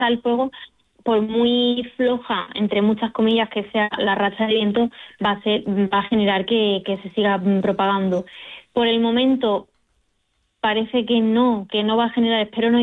puesta al fuego, por muy floja, entre muchas comillas, que sea la racha de viento, va a generar que se siga propagando. Por el momento parece que no va a generar, espero no